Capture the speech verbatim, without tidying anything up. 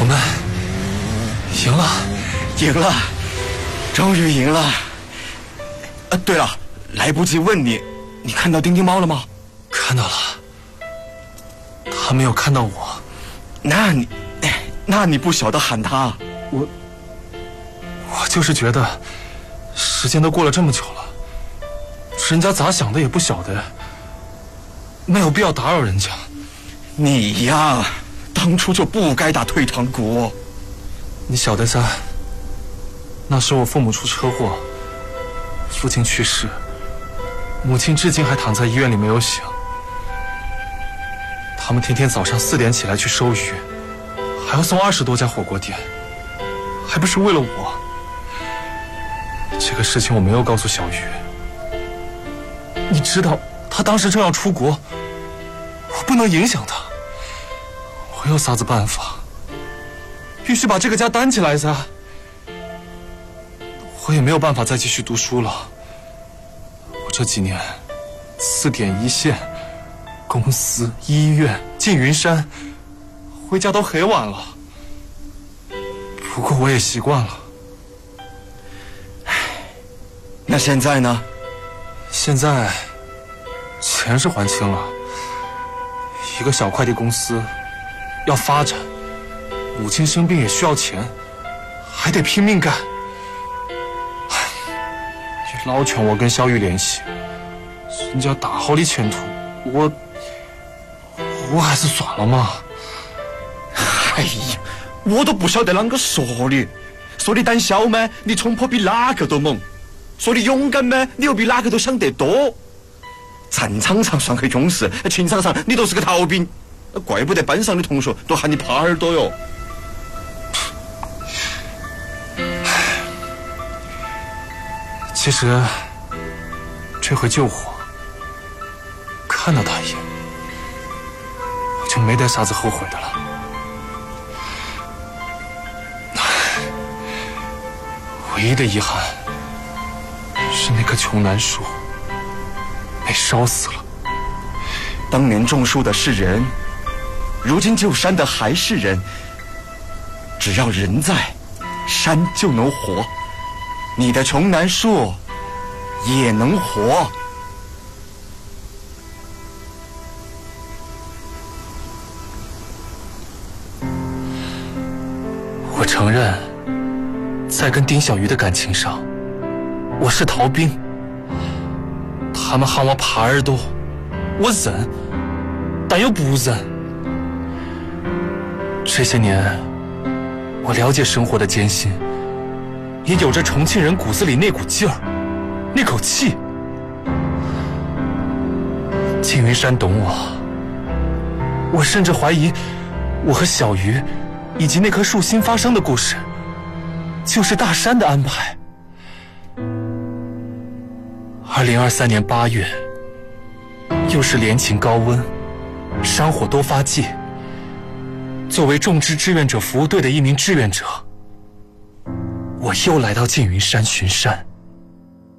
们赢了， 赢了，终于赢了。呃，对了，来不及问你，你看到丁丁猫了吗？ 看到了，他没有看到我。 那你，那你不晓得喊他？ 我，我就是觉得，时间都过了这么久了，人家咋想的也不晓得，没有必要打扰人家。 你呀，当初就不该打退堂鼓。 你晓得噻，那时我父母出车祸，父亲去世，母亲至今还躺在医院里没有醒。他们天天早上四点起来去收鱼，还要送二十多家火锅店，还不是为了我。这个事情我没有告诉小鱼。你知道，他当时正要出国，我不能影响他。我有啥子办法？必须把这个家担起来噻。我也没有办法再继续读书了。我这几年，四点一线，公司、医院、缙云山，回家都很晚了。不过我也习惯了。 那现在呢？ 现在，钱是还清了。一个小快递公司要发展，母亲生病也需要钱，还得拼命干。也老劝我跟小雨联系，人家大好的前途，我我还是算了嘛。 哎呀，我都不晓得啷个说你，说你胆小吗？你冲破比哪个都猛；说你勇敢吗？你又比哪个都想得多。战场上算个勇士，情场上你都是个逃兵，怪不得班上的同学都喊你耙耳朵哟。 其实，这回救火，看到他一眼，我就没得啥子后悔的了。唯一的遗憾是那棵穷楠树被烧死了。 当年种树的是人，如今救山的还是人。只要人在，山就能活。你的穷楠树也能活。 我承认，在跟丁小鱼的感情上，我是逃兵。他们喊我耙耳朵，我忍，但又不忍。这些年，我了解生活的艰辛，也有着重庆人骨子里那股劲儿，那口气。缙云山懂我，我甚至怀疑，我和小鱼以及那棵树新发生的故事，就是大山的安排。二零二三年八月，又是连晴高温，山火多发季。作为种植志愿者服务队的一名志愿者，我又来到缙云山巡山。